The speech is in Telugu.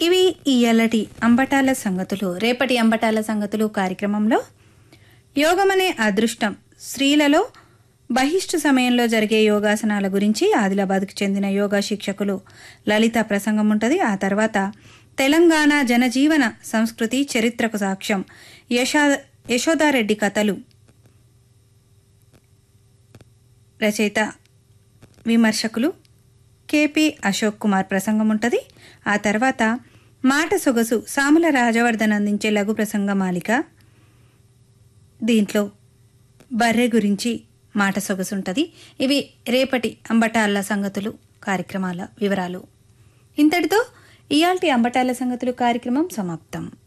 ఇవి ఇయ్యాలటి అంబటాల సంగతులు. రేపటి అంబటాల సంగతులు కార్యక్రమంలో యోగమనే అదృష్టం, స్త్రీలలో బహిష్టు సమయంలో జరిగే యోగాసనాల గురించి ఆదిలాబాద్కు చెందిన యోగా శిక్షకులు లలిత ప్రసంగం ఉంటుంది. ఆ తర్వాత తెలంగాణ జనజీవన సంస్కృతి చరిత్రకు సాక్ష్యం యశోదారెడ్డి కథలు రచయిత విమర్శకులు కేపీ అశోక్ కుమార్ ప్రసంగం ఉంటుంది. ఆ తర్వాత మాట సొగసు సాముల రాజవర్ధన్ అందించే లఘు ప్రసంగ మాలిక. దీంట్లో బర్రె గురించి మాట సొగసు ఉంటుంది. ఇవి రేపటి అంబటాల సంగతులు కార్యక్రమాల వివరాలు. ఇంతటితో ఇయాల్టి అంబటాల సంగతులు కార్యక్రమం సమాప్తం.